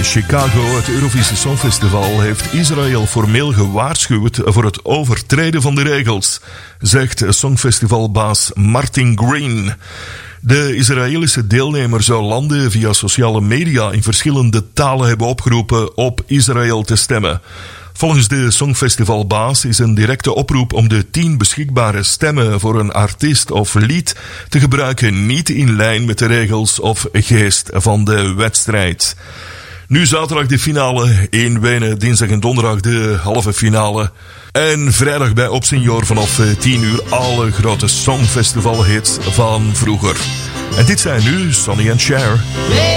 Chicago, het Eurovisie Songfestival, heeft Israël formeel gewaarschuwd voor het overtreden van de regels, zegt Songfestivalbaas Martin Green. De Israëlische deelnemer zou landen via sociale media in verschillende talen hebben opgeroepen op Israël te stemmen. Volgens de Songfestivalbaas is een directe oproep om de 10 beschikbare stemmen voor een artiest of lied te gebruiken niet in lijn met de regels of geest van de wedstrijd. Nu zaterdag de finale, in Wenen, dinsdag en donderdag de halve finale. En vrijdag bij Op Senior vanaf 10 uur alle grote Songfestival hits van vroeger. En dit zijn nu Sonny and Cher.